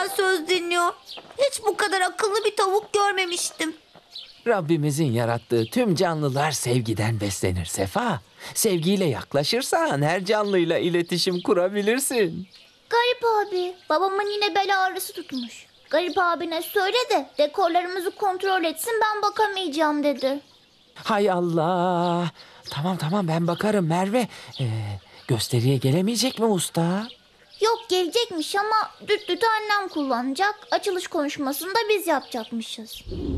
benden söz dinliyor. Hiç bu kadar akıllı bir tavuk görmemiştim. Rabbimizin yarattığı tüm canlılar sevgiden beslenir Sefa. Sevgiyle yaklaşırsan her canlıyla iletişim kurabilirsin. Garip abi, babamın yine bel ağrısı tutmuş. Garip abine söyle de dekorlarımızı kontrol etsin, ben bakamayacağım dedi. Hay Allah. Tamam ben bakarım Merve. Gösteriye gelemeyecek mi usta? Yok, gelecekmiş ama düt dütü annem kullanacak. Açılış konuşmasını da biz yapacakmışız.